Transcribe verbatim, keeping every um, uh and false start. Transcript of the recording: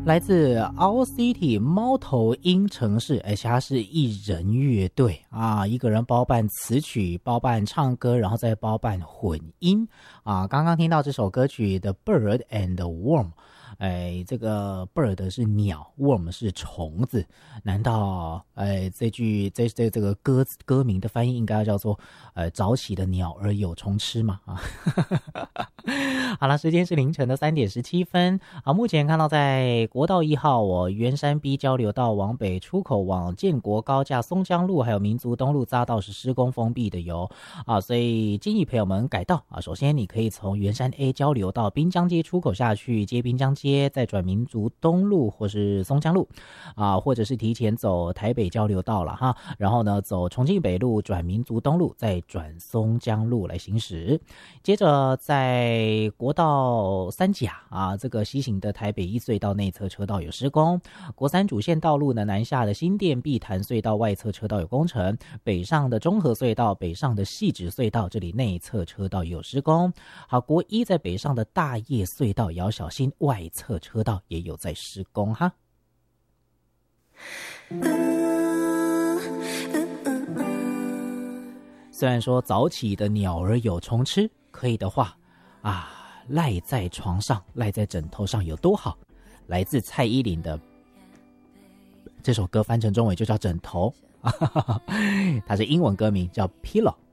来自 Owl City 猫头鹰城市，而且它是一人乐队啊，一个人包办词曲，包办唱歌，然后再包办混音啊。刚刚听到这首歌曲的 Bird and Worm， 哎，这个 bird 是鸟 ，worm 是虫子，难道哎这句这这这个歌歌名的翻译应该叫做呃早起的鸟儿有虫吃吗？啊，好了，时间是凌晨的三点十七分啊。目前看到在国道一号我圆山 B 交流道往北出口往建国高架松江路还有民族东路匝道是施工封闭的哟啊，所以建议朋友们改道啊。首先你可以从圆山 A 交流道滨江街出口下去接滨江街，再转民族东路或是松江路啊，或者是提前走台北交流道了哈，然后呢走重庆北路转民族东路，再转松江路来行驶。接着在国道三甲啊，这个西行的台北一隧道内侧车道有施工，国三主线道路呢南下的新店碧潭隧道外侧车道有工程，北上的中和隧道、北上的汐止隧道这里内侧车道也有施工。好，国一在北上的大叶隧道也要小心，外侧车道也有在施工哈。虽然说早起的鸟儿有虫吃，可以的话啊，赖在床上赖在枕头上有多好。来自蔡依林的这首歌翻成中文就叫枕头它是英文歌名叫 Pillow。